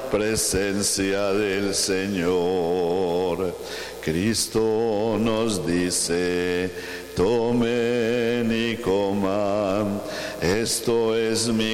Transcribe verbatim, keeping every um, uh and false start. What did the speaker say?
presencia del Señor. Cristo nos dice: tomen y coman, esto es mi